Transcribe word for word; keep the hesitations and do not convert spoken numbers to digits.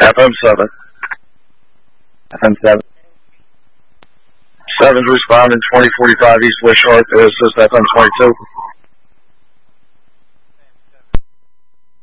F M seven. F M seven. seven's responding twenty forty-five East Wishart to assist F M twenty-two.